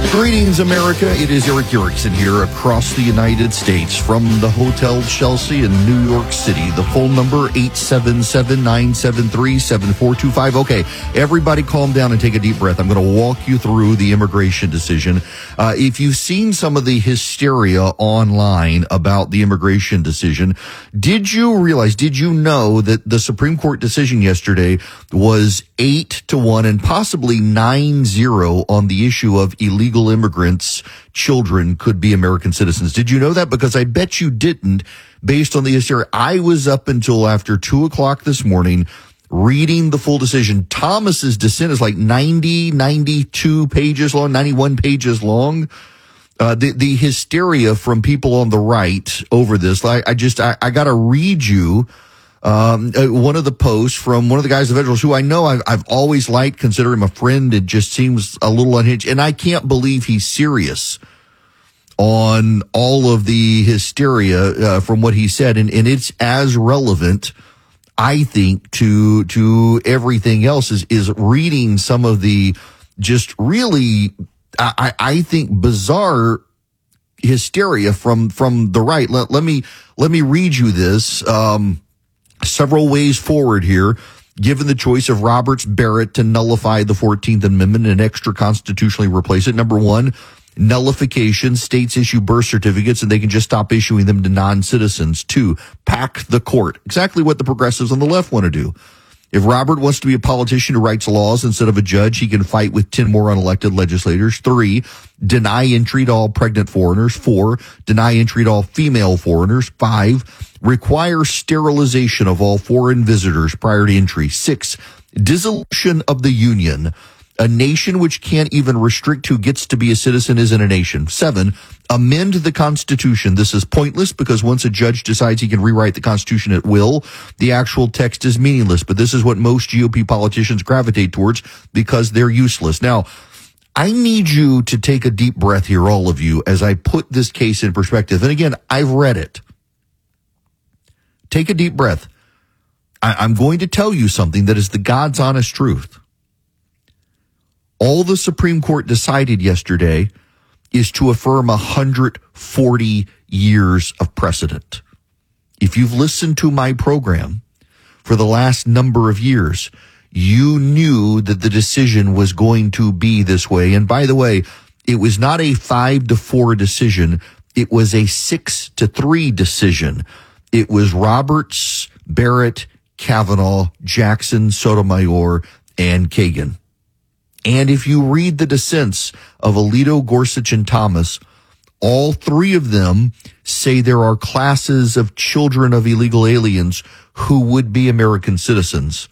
Greetings, America. It is Eric Erickson here across the United States from the Hotel Chelsea in New York City. The phone number, 877-973-7425. Okay, everybody calm down and take a deep breath. I'm going to walk you through the immigration decision. If you've seen some of the hysteria online about the immigration decision, did you know that the Supreme Court decision yesterday was 8-1 and possibly 9-0 on the issue of illegal immigrants' children could be American citizens? Did you know that? Because I bet you didn't, based on the hysteria. I was up until after 2 o'clock this morning reading the full decision. Thomas's dissent is like 92 pages long, 91 pages long. The hysteria from people on the right over this, I got to read you one of the posts from one of the guys, the Federals, who I know I've always liked, consider him a friend. It just seems a little unhinged. And I can't believe he's serious on all of the hysteria from what he said. And it's as relevant, I think, to everything else is reading some of the just really, I think, bizarre hysteria from the right. Let me read you this. Several ways forward here, given the choice of Roberts Barrett to nullify the 14th Amendment and extra constitutionally replace it. Number one, nullification. States issue birth certificates and they can just stop issuing them to non-citizens. Two, pack the court. Exactly what the progressives on the left want to do. If Robert wants to be a politician who writes laws instead of a judge, he can fight with 10 more unelected legislators. 3, deny entry to all pregnant foreigners. 4, deny entry to all female foreigners. 5, require sterilization of all foreign visitors prior to entry. 6, dissolution of the Union. A nation which can't even restrict who gets to be a citizen isn't a nation. 7, amend the Constitution. This is pointless because once a judge decides he can rewrite the Constitution at will, the actual text is meaningless. But this is what most GOP politicians gravitate towards because they're useless. Now, I need you to take a deep breath here, all of you, as I put this case in perspective. And again, I've read it. Take a deep breath. I'm going to tell you something that is the God's honest truth. All the Supreme Court decided yesterday is to affirm 140 years of precedent. If you've listened to my program for the last number of years, you knew that the decision was going to be this way. And by the way, it was not a 5-4 decision. It was a 6-3 decision. It was Roberts, Barrett, Kavanaugh, Jackson, Sotomayor, and Kagan. And if you read the dissents of Alito, Gorsuch, and Thomas, all three of them say there are classes of children of illegal aliens who would be American citizens.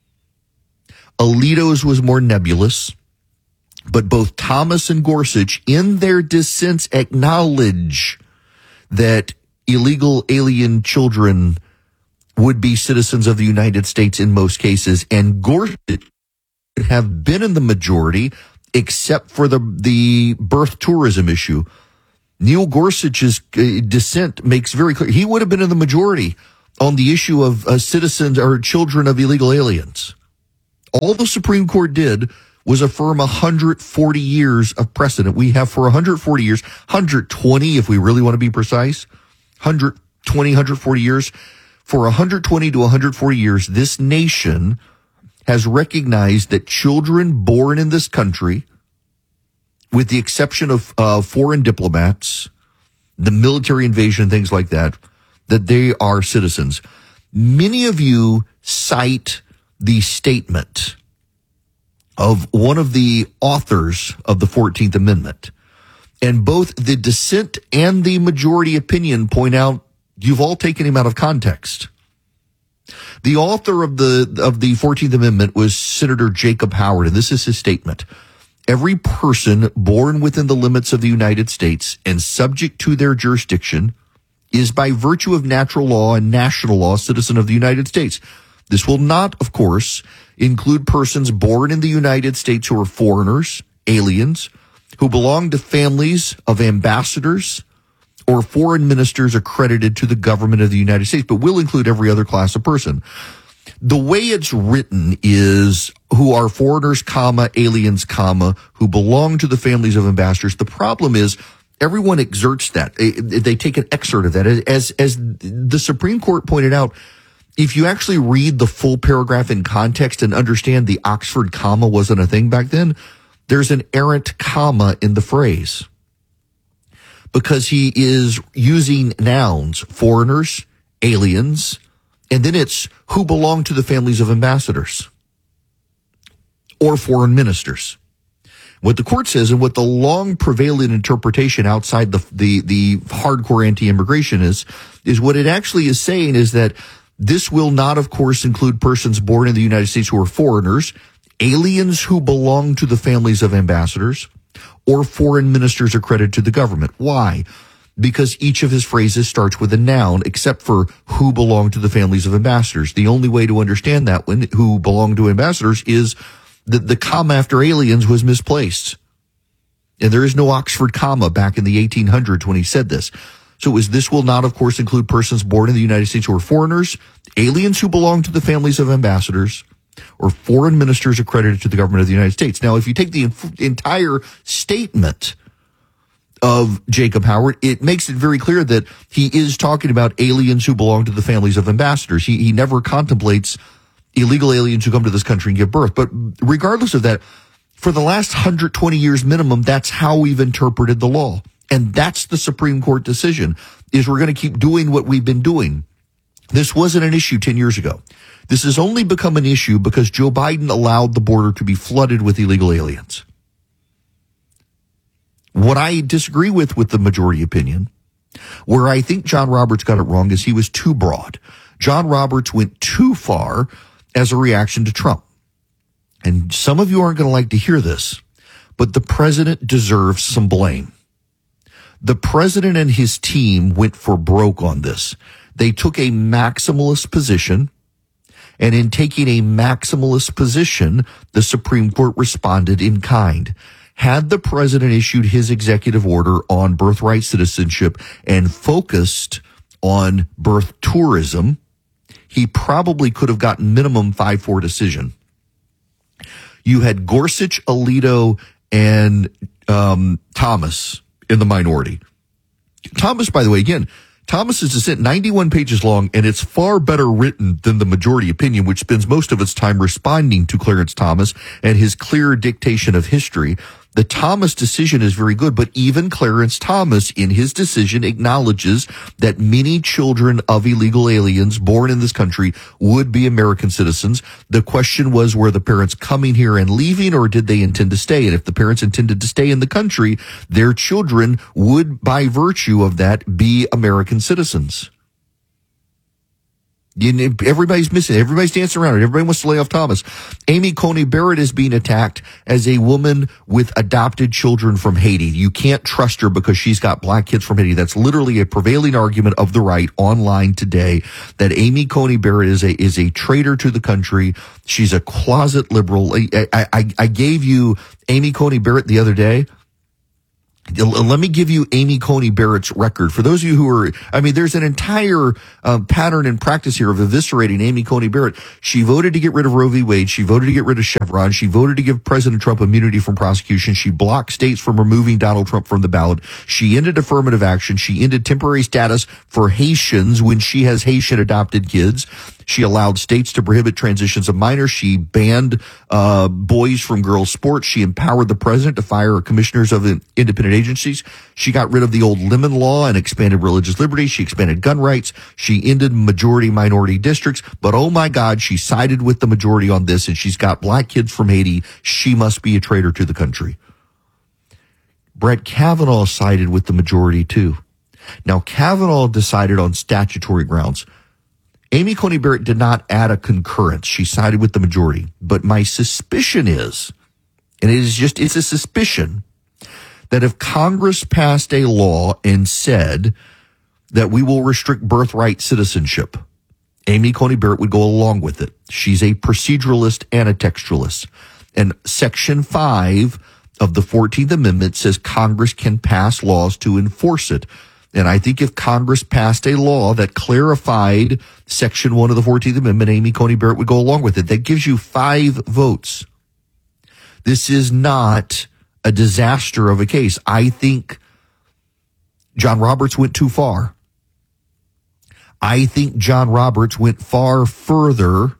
Alito's was more nebulous, but both Thomas and Gorsuch in their dissents acknowledge that illegal alien children would be citizens of the United States in most cases, and Gorsuch have been in the majority, except for the birth tourism issue. Neil Gorsuch's dissent makes very clear he would have been in the majority on the issue of citizens or children of illegal aliens. All the Supreme Court did was affirm 140 years of precedent. We have for 140 years, 120 if we really want to be precise, 120, 140 years. For 120 to 140 years, this nation has recognized that children born in this country, with the exception of foreign diplomats, the military invasion, things like that, that they are citizens. Many of you cite the statement of one of the authors of the 14th Amendment, and both the dissent and the majority opinion point out you've all taken him out of context. The author of the 14th Amendment was Senator Jacob Howard, and this is his statement. Every person born within the limits of the United States and subject to their jurisdiction is by virtue of natural law and national law citizen of the United States. This will not, of course, include persons born in the United States who are foreigners, aliens, who belong to families of ambassadors, or foreign ministers accredited to the government of the United States, but will include every other class of person. The way it's written is who are foreigners, comma, aliens, comma, who belong to the families of ambassadors. The problem is everyone exerts that. They take an excerpt of that. As the Supreme Court pointed out, if you actually read the full paragraph in context and understand the Oxford comma wasn't a thing back then, there's an errant comma in the phrase. Because he is using nouns, foreigners, aliens, and then it's who belong to the families of ambassadors or foreign ministers. What the court says, and what the long prevailing interpretation outside the hardcore anti-immigration is what it actually is saying is that this will not, of course, include persons born in the United States who are foreigners, aliens who belong to the families of ambassadors, or foreign ministers accredited to the government. Why? Because each of his phrases starts with a noun, except for who belong to the families of ambassadors. The only way to understand that one, who belong to ambassadors, is that the comma after aliens was misplaced. And there is no Oxford comma back in the 1800s when he said this. So it was, this will not, of course, include persons born in the United States who are foreigners, aliens who belong to the families of ambassadors, or foreign ministers accredited to the government of the United States. Now, if you take the entire statement of Jacob Howard, it makes it very clear that he is talking about aliens who belong to the families of ambassadors. He never contemplates illegal aliens who come to this country and give birth. But regardless of that, for the last 120 years minimum, that's how we've interpreted the law. And that's the Supreme Court decision, is we're going to keep doing what we've been doing. This wasn't an issue 10 years ago. This has only become an issue because Joe Biden allowed the border to be flooded with illegal aliens. What I disagree with the majority opinion, where I think John Roberts got it wrong, is he was too broad. John Roberts went too far as a reaction to Trump. And some of you aren't going to like to hear this, but the president deserves some blame. The president and his team went for broke on this. They took a maximalist position, and in taking a maximalist position, the Supreme Court responded in kind. Had the president issued his executive order on birthright citizenship and focused on birth tourism, he probably could have gotten minimum 5-4 decision. You had Gorsuch, Alito, and Thomas in the minority. Thomas, by the way, again, Thomas's dissent, 91 pages long, and it's far better written than the majority opinion, which spends most of its time responding to Clarence Thomas and his clear dictation of history. The Thomas decision is very good, but even Clarence Thomas in his decision acknowledges that many children of illegal aliens born in this country would be American citizens. The question was, were the parents coming here and leaving, or did they intend to stay? And if the parents intended to stay in the country, their children would, by virtue of that, be American citizens. Everybody's missing. Everybody's dancing around it. Everybody wants to lay off Thomas. Amy Coney Barrett is being attacked as a woman with adopted children from Haiti. You can't trust her because she's got black kids from Haiti. That's literally a prevailing argument of the right online today, that Amy Coney Barrett is a traitor to the country. She's a closet liberal. I gave you Amy Coney Barrett the other day. Let me give you Amy Coney Barrett's record. For those of you who are, there's an entire pattern and practice here of eviscerating Amy Coney Barrett. She voted to get rid of Roe v. Wade. She voted to get rid of Chevron. She voted to give President Trump immunity from prosecution. She blocked states from removing Donald Trump from the ballot. She ended affirmative action. She ended temporary status for Haitians when she has Haitian adopted kids. She allowed states to prohibit transitions of minors. She banned boys from girls' sports. She empowered the president to fire commissioners of independent agencies. She got rid of the old Lemon Law and expanded religious liberty. She expanded gun rights. She ended majority-minority districts. But oh my God, she sided with the majority on this, and she's got black kids from Haiti. She must be a traitor to the country. Brett Kavanaugh sided with the majority too. Now, Kavanaugh decided on statutory grounds. Amy Coney Barrett did not add a concurrence. She sided with the majority. But my suspicion is, and it's a suspicion, that if Congress passed a law and said that we will restrict birthright citizenship, Amy Coney Barrett would go along with it. She's a proceduralist and a textualist. And Section 5 of the 14th Amendment says Congress can pass laws to enforce it. And I think if Congress passed a law that clarified Section 1 of the 14th Amendment, Amy Coney Barrett would go along with it. That gives you 5 votes. This is not a disaster of a case. I think John Roberts went too far. I think John Roberts went far further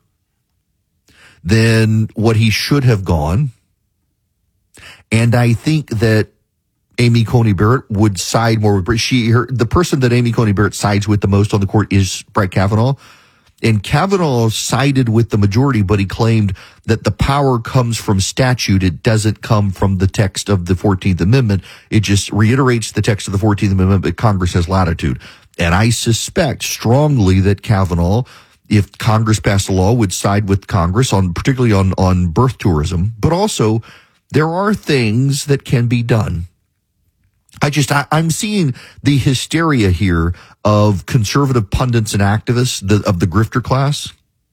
than what he should have gone. And I think that Amy Coney Barrett would side more with the person that Amy Coney Barrett sides with the most on the court is Brett Kavanaugh. And Kavanaugh sided with the majority, but he claimed that the power comes from statute. It doesn't come from the text of the 14th Amendment. It just reiterates the text of the 14th Amendment, but Congress has latitude. And I suspect strongly that Kavanaugh, if Congress passed a law, would side with Congress particularly on birth tourism. But also, there are things that can be done. I'm seeing the hysteria here of conservative pundits and activists of the grifter class.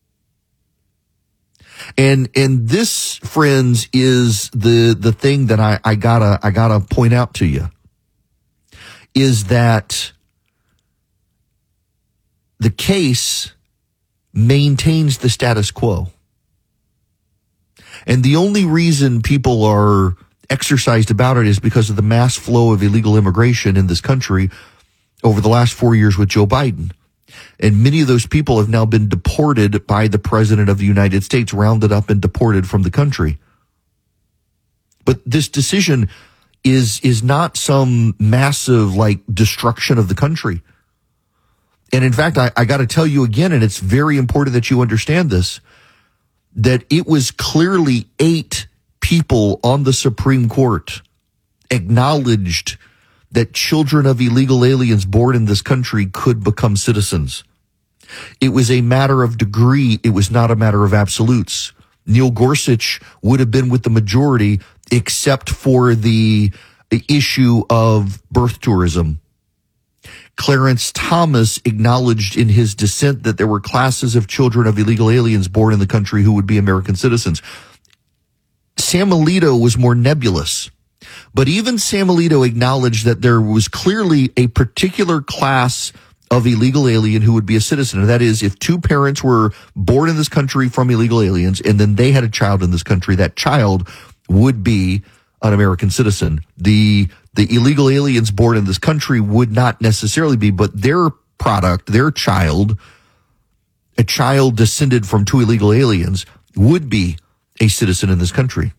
And this, friends, is the thing that I gotta point out to you is that the case maintains the status quo. And the only reason people are exercised about it is because of the mass flow of illegal immigration in this country over the last 4 years with Joe Biden. And many of those people have now been deported by the President of the United States, rounded up and deported from the country. But this decision is not some massive, destruction of the country. And in fact, I got to tell you again, and it's very important that you understand this, that it was clearly 8 people on the Supreme Court acknowledged that children of illegal aliens born in this country could become citizens. It was a matter of degree. It was not a matter of absolutes. Neil Gorsuch would have been with the majority except for the issue of birth tourism. Clarence Thomas acknowledged in his dissent that there were classes of children of illegal aliens born in the country who would be American citizens. Sam Alito was more nebulous, but even Sam Alito acknowledged that there was clearly a particular class of illegal alien who would be a citizen. And that is, if 2 parents were born in this country from illegal aliens and then they had a child in this country, that child would be an American citizen. The illegal aliens born in this country would not necessarily be, but their product, their child, a child descended from 2 illegal aliens, would be a citizen in this country.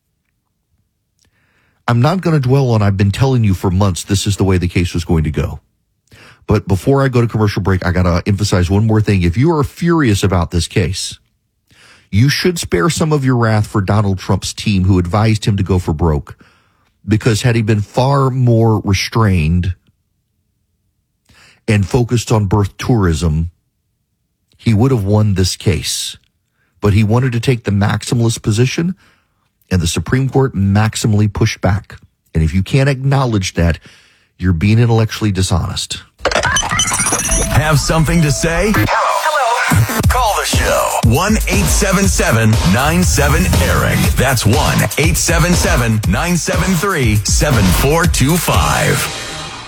I'm not going to dwell on, I've been telling you for months this is the way the case was going to go. But before I go to commercial break, I got to emphasize one more thing. If you are furious about this case, you should spare some of your wrath for Donald Trump's team who advised him to go for broke. Because had he been far more restrained and focused on birth tourism, he would have won this case. But he wanted to take the maximalist position, and the Supreme Court maximally pushed back. And if you can't acknowledge that, you're being intellectually dishonest. Have something to say? Hello. Call the show. 1-877-97-ERIC. That's 1-877-973-7425.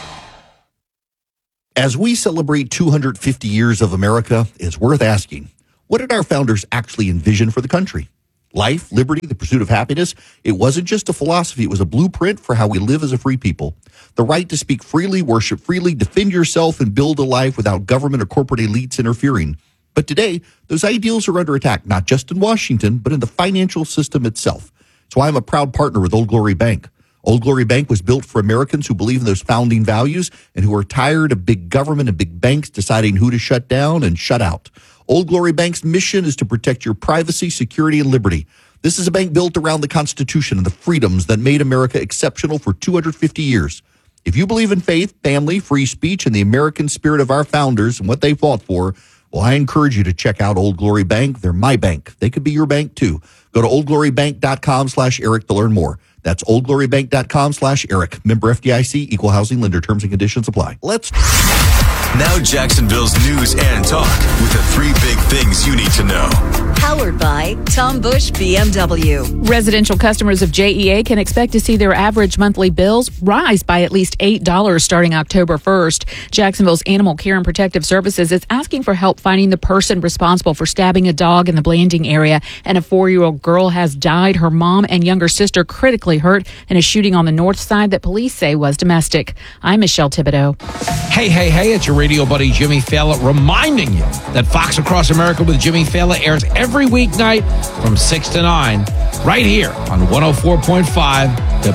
As we celebrate 250 years of America, it's worth asking, what did our founders actually envision for the country? Life, liberty, the pursuit of happiness. It wasn't just a philosophy. It was a blueprint for how we live as a free people. The right to speak freely, worship freely, defend yourself, and build a life without government or corporate elites interfering. But today, those ideals are under attack, not just in Washington, but in the financial system itself. That's why I'm a proud partner with Old Glory Bank. Old Glory Bank was built for Americans who believe in those founding values and who are tired of big government and big banks deciding who to shut down and shut out. Old Glory Bank's mission is to protect your privacy, security, and liberty. This is a bank built around the Constitution and the freedoms that made America exceptional for 250 years. If you believe in faith, family, free speech, and the American spirit of our founders and what they fought for, well, I encourage you to check out Old Glory Bank. They're my bank. They could be your bank, too. Go to oldglorybank.com/Eric to learn more. That's oldglorybank.com/Eric. Member FDIC, equal housing lender. Terms and conditions apply. Let's... Now Jacksonville's news and talk with the 3 big things you need to know. Powered by Tom Bush BMW. Residential customers of JEA can expect to see their average monthly bills rise by at least $8 starting October 1st. Jacksonville's Animal Care and Protective Services is asking for help finding the person responsible for stabbing a dog in the Blanding area. And a 4-year-old girl has died. Her mom and younger sister critically hurt in a shooting on the north side that police say was domestic. I'm Michelle Thibodeau. Hey, it's your radio buddy Jimmy Fallon reminding you that Fox Across America with Jimmy Fallon airs every weeknight from 6 to 9 right here on 104.5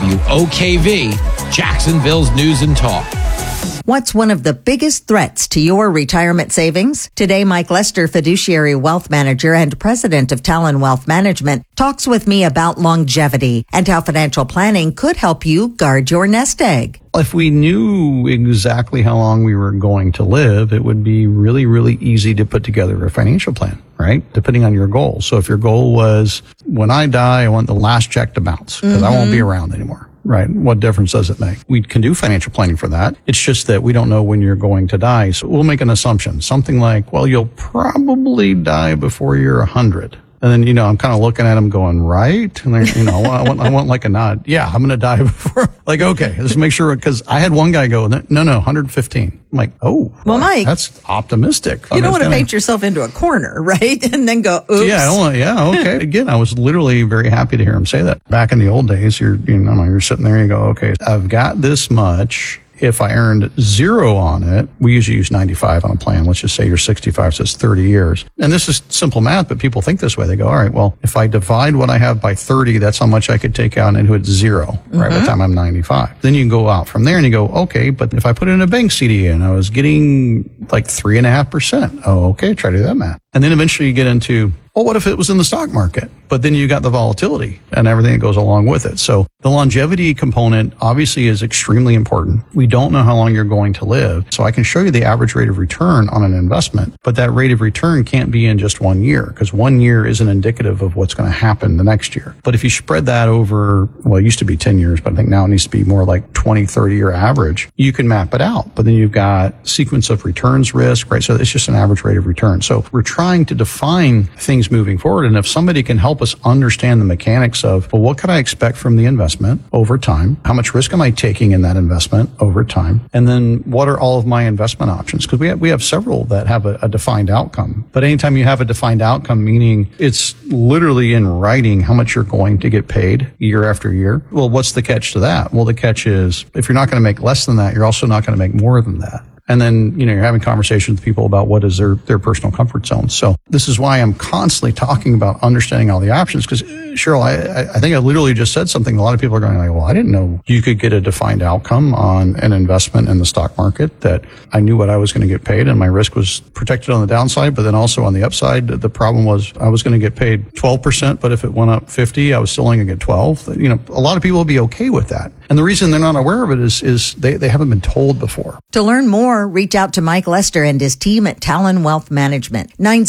WOKV, Jacksonville's News and Talk. What's one of the biggest threats to your retirement savings? Today, Mike Lester, fiduciary wealth manager and president of Talon Wealth Management, talks with me about longevity and how financial planning could help you guard your nest egg. If we knew exactly how long we were going to live, it would be really, really easy to put together a financial plan, right? Depending on your goal. So if your goal was, when I die, I want the last check to bounce because I won't be around anymore. Right. What difference does it make? We can do financial planning for that. It's just that we don't know when you're going to die. So we'll make an assumption, something like, well, you'll probably die before you're 100. And then, I'm kind of looking at him going, right? And then, I want like a nod. Yeah, I'm going to die before. Like, okay, let's make sure. Because I had one guy go, no, 115. I'm like, oh, well, Mike, that's optimistic. You don't want to paint yourself into a corner, right? And then go, oops. Yeah, okay. Again, I was literally very happy to hear him say that. Back in the old days, you're sitting there and you go, okay, I've got this much. If I earned 0 on it, we usually use 95 on a plan. Let's just say you're 65, so it's 30 years. And this is simple math, but people think this way. They go, all right, well, if I divide what I have by 30, that's how much I could take out into it 0, right, by the time I'm 95. Then you can go out from there and you go, okay, but if I put in a bank CD and I was getting like 3.5%, oh, okay, try to do that math. And then eventually you get into, well, what if it was in the stock market? But then you got the volatility and everything that goes along with it. So the longevity component obviously is extremely important. We don't know how long you're going to live. So I can show you the average rate of return on an investment, but that rate of return can't be in just 1 year because 1 year isn't indicative of what's going to happen the next year. But if you spread that over, well, it used to be 10 years, but I think now it needs to be more like 20, 30 year average, you can map it out. But then you've got sequence of returns risk, right? So it's just an average rate of return. So we're trying to define things moving forward. And if somebody can help us understand the mechanics of, well, what could I expect from the investment over time? How much risk am I taking in that investment over time? And then what are all of my investment options? Because we have several that have a defined outcome. But anytime you have a defined outcome, meaning it's literally in writing how much you're going to get paid year after year. Well, what's the catch to that? Well, the catch is if you're not going to make less than that, you're also not going to make more than that. And then, you're having conversations with people about what is their personal comfort zone. So this is why I'm constantly talking about understanding all the options. Because Cheryl, I think I literally just said something. A lot of people are going like, well, I didn't know you could get a defined outcome on an investment in the stock market, that I knew what I was going to get paid and my risk was protected on the downside, but then also on the upside. The problem was I was going to get paid 12%, but if it went up 50, I was still only going to get 12. A lot of people will be okay with that. And the reason they're not aware of it is they haven't been told before. To learn more, reach out to Mike Lester and his team at Talon Wealth Management.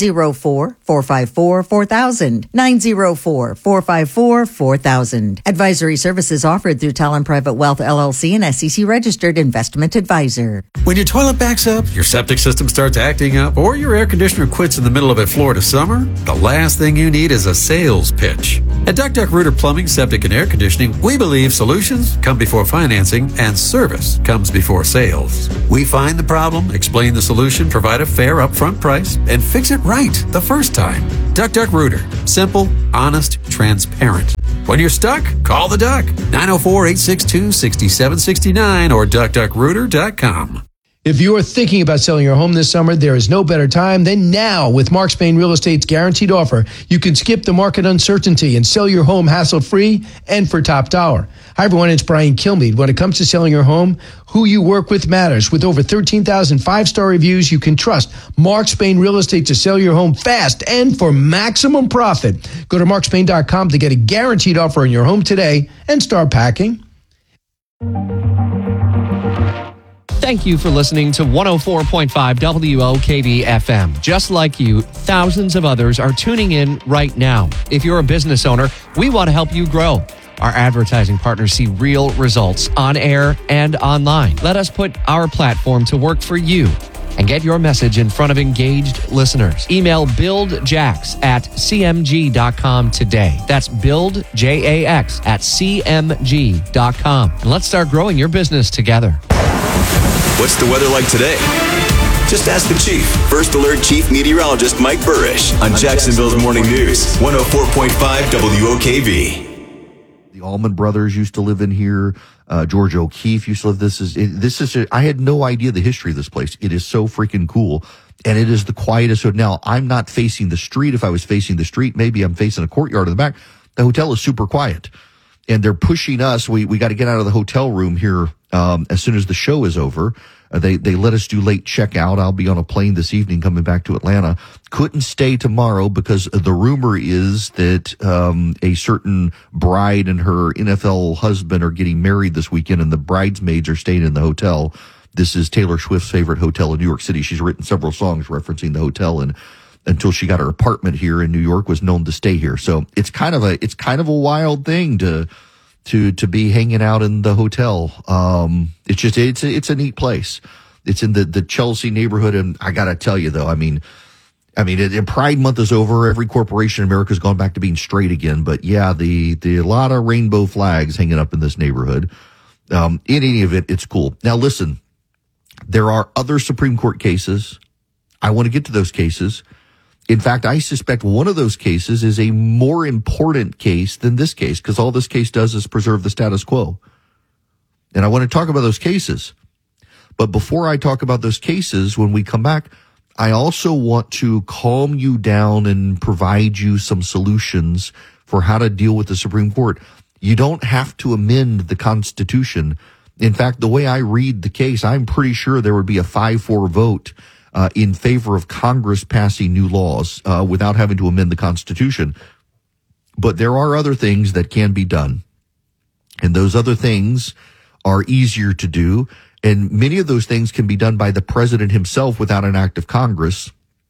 904-454-4000. 904-454-4000. Advisory services offered through Talon Private Wealth LLC, an SEC registered investment advisor. When your toilet backs up, your septic system starts acting up, or your air conditioner quits in the middle of a Florida summer, the last thing you need is a sales pitch. At Duck Duck Rooter Plumbing, Septic, and Air Conditioning, we believe solutions come before financing and service comes before sales. We find the problem, explain the solution, provide a fair upfront price, and fix it right the first time. Duck Duck Rooter. Simple, honest, transparent. When you're stuck, call the Duck. 904-862-6769 or duckduckrooter.com. If you are thinking about selling your home this summer, there is no better time than now. With Mark Spain Real Estate's guaranteed offer, you can skip the market uncertainty and sell your home hassle-free and for top dollar. Hi, everyone. It's Brian Kilmeade. When it comes to selling your home, who you work with matters. With over 13,000 five-star reviews, you can trust Mark Spain Real Estate to sell your home fast and for maximum profit. Go to markspain.com to get a guaranteed offer on your home today and start packing. Thank you for listening to 104.5 WOKV FM. Just like you, thousands of others are tuning in right now. If you're a business owner, we want to help you grow. Our advertising partners see real results on air and online. Let us put our platform to work for you. and get your message in front of engaged listeners. Email buildjax@cmg.com today. That's buildjax@cmg.com. And let's start growing your business together. What's the weather like today? Just ask the Chief. First Alert Chief Meteorologist Mike Burrish on Jacksonville's Morning News, 104.5 WOKV. The Allman Brothers used to live in here. George O'Keefe used to live. I had no idea the history of this place. It is so freaking cool. And it is the quietest. So now I'm not facing the street. If I was facing the street, maybe I'm facing a courtyard in the back. The hotel is super quiet. And they're pushing us. We got to get out of the hotel room here as soon as the show is over. They let us do late checkout. I'll be on a plane this evening coming back to Atlanta. Couldn't stay tomorrow because the rumor is that a certain bride and her NFL husband are getting married this weekend, and the bridesmaids are staying in the hotel. This is Taylor Swift's favorite hotel in New York City. She's written several songs referencing the hotel, and until she got her apartment here in New York, was known to stay here. So it's kind of a wild thing to be hanging out in the hotel. It's a neat place. It's in the Chelsea neighborhood. And I got to tell you though, I mean, Pride Month is over. Every corporation in America has gone back to being straight again. But yeah, the lot of rainbow flags hanging up in this neighborhood. In any event, it's cool. Now listen, there are other Supreme Court cases. I want to get to those cases. In fact, I suspect one of those cases is a more important case than this case, because all this case does is preserve the status quo. And I want to talk about those cases. But before I talk about those cases, when we come back, I also want to calm you down and provide you some solutions for how to deal with the Supreme Court. You don't have to amend the Constitution. In fact, the way I read the case, I'm pretty sure there would be a 5-4 vote in favor of Congress passing new laws without having to amend the Constitution. But there are other things that can be done. And those other things are easier to do. And many of those things can be done by the president himself without an act of Congress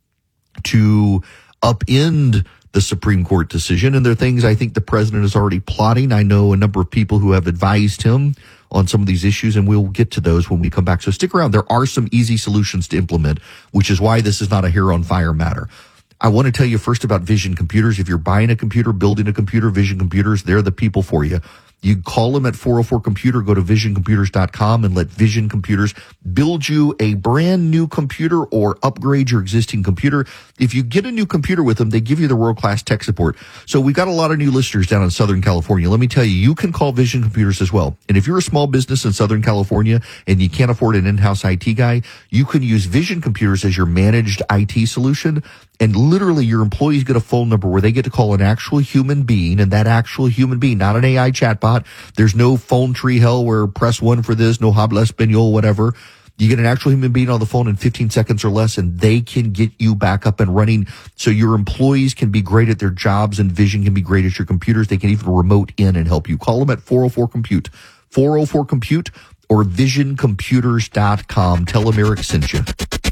to upend the Supreme Court decision. And there are things I think the president is already plotting. I know a number of people who have advised him on some of these issues, and we'll get to those when we come back. So stick around. There are some easy solutions to implement, which is why this is not a hair on fire matter. I want to tell you first about Vision Computers. If you're buying a computer, building a computer, Vision Computers, they're the people for you. You call them at 404-COMPUTER, go to visioncomputers.com and let Vision Computers build you a brand new computer or upgrade your existing computer. If you get a new computer with them, they give you the world-class tech support. So we've got a lot of new listeners down in Southern California. Let me tell you, you can call Vision Computers as well. And if you're a small business in Southern California and you can't afford an in-house IT guy, you can use Vision Computers as your managed IT solution. And literally your employees get a phone number where they get to call an actual human being, and that actual human being, not an AI chatbot. There's no phone tree hell where press 1 for this, no habla español, whatever. You get an actual human being on the phone in 15 seconds or less, and they can get you back up and running. So your employees can be great at their jobs, and Vision can be great at your computers. They can even remote in and help you. Call them at 404-COMPUTE, 404-COMPUTE, or visioncomputers.com. Tell them Eric sent you.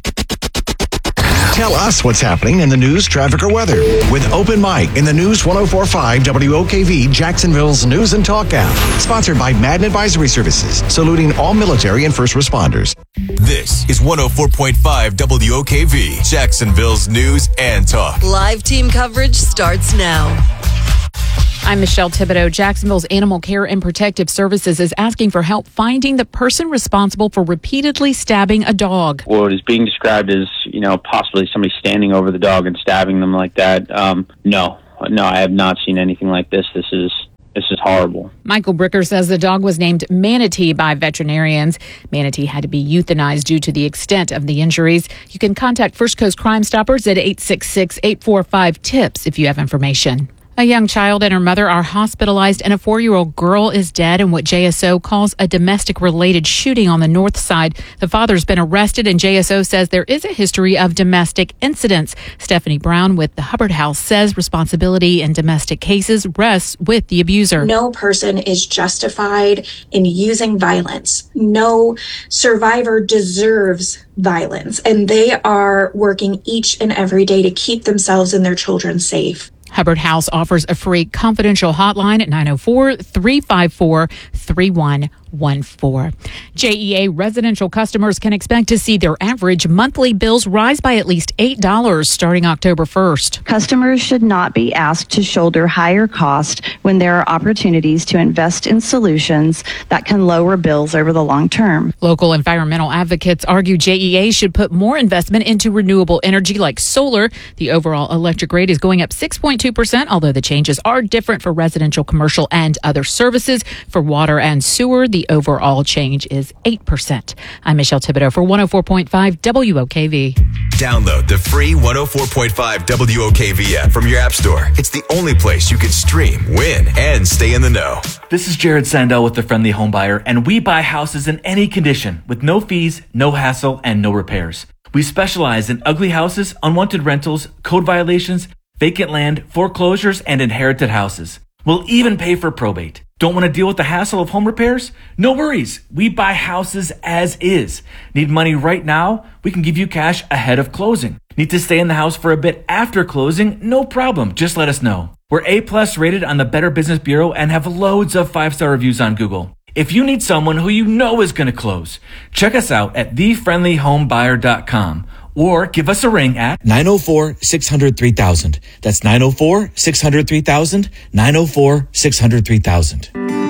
Tell us what's happening in the news, traffic, or weather with Open Mic in the News 104.5 WOKV, Jacksonville's News and Talk app. Sponsored by Madden Advisory Services, saluting all military and first responders. This is 104.5 WOKV, Jacksonville's News and Talk. Live team coverage starts now. I'm Michelle Thibodeau. Jacksonville's Animal Care and Protective Services is asking for help finding the person responsible for repeatedly stabbing a dog. What is being described as, possibly somebody standing over the dog and stabbing them like that. No, I have not seen anything like this. This is horrible. Michael Bricker says the dog was named Manatee by veterinarians. Manatee had to be euthanized due to the extent of the injuries. You can contact First Coast Crime Stoppers at 866-845-TIPS if you have information. A young child and her mother are hospitalized, and a 4-year-old girl is dead in what JSO calls a domestic-related shooting on the north side. The father's been arrested, and JSO says there is a history of domestic incidents. Stephanie Brown with the Hubbard House says responsibility in domestic cases rests with the abuser. No person is justified in using violence. No survivor deserves violence, and they are working each and every day to keep themselves and their children safe. Hubbard House offers a free confidential hotline at 904-354-3111. JEA residential customers can expect to see their average monthly bills rise by at least $8 starting October 1st. Customers should not be asked to shoulder higher costs when there are opportunities to invest in solutions that can lower bills over the long term. Local environmental advocates argue JEA should put more investment into renewable energy like solar. The overall electric rate is going up 6.2%, although the changes are different for residential, commercial, and other services. For water and sewer, the overall change is 8%. I'm Michelle Thibodeau for 104.5 WOKV. Download the free 104.5 WOKV app from your app store. It's the only place you can stream, win, and stay in the know. This is Jared Sandell with The Friendly Home Buyer, and we buy houses in any condition with no fees, no hassle, and no repairs. We specialize in ugly houses, unwanted rentals, code violations, vacant land, foreclosures, and inherited houses. We'll even pay for probate. Don't want to deal with the hassle of home repairs? No worries. We buy houses as is. Need money right now? We can give you cash ahead of closing. Need to stay in the house for a bit after closing? No problem. Just let us know. We're A+ rated on the Better Business Bureau and have loads of 5-star reviews on Google. If you need someone who you know is going to close, check us out at thefriendlyhomebuyer.com. Or give us a ring at 904-600-3000. That's 904-600-3000, 904-600-3000.